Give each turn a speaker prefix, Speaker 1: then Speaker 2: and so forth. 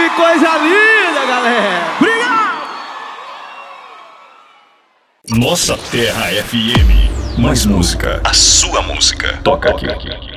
Speaker 1: Que coisa linda, galera! Obrigado!
Speaker 2: Nossa Terra FM. Mais música. A sua música. Toca aqui.